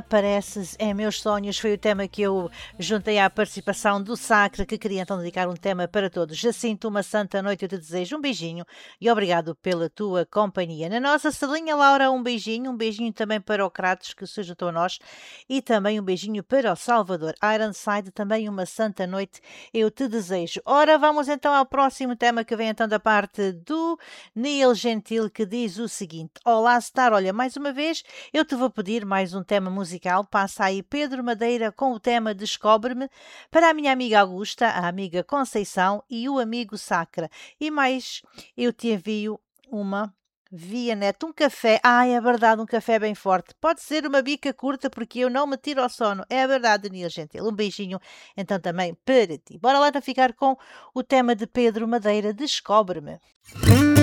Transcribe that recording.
apareces em meus sonhos foi o tema que eu juntei à participação do Sacra, que queria então dedicar um tema para todos. Jacinto, uma santa noite, eu te desejo um beijinho e obrigado pela tua companhia. Na nossa salinha, Laura, um beijinho também para o Kratos, que se juntou a nós, e também um beijinho para o Salvador Ironside, também uma santa noite, eu te desejo. Ora, vamos então ao próximo tema, que vem então da parte do Neil Gentil, que diz o seguinte: olá, Star, olha, mais uma vez eu te vou pedir mais um tema musical. Passa aí Pedro Madeira com o tema Descobre-me, para a minha amiga Augusta, a amiga Conceição e o amigo Sacra. E mais, eu te envio uma via net, um café. Ai, é verdade, um café bem forte. Pode ser uma bica curta, porque eu não me tiro ao sono. É verdade, Daniel Gentil. Um beijinho então também para ti. Bora lá então ficar com o tema de Pedro Madeira, Descobre-me.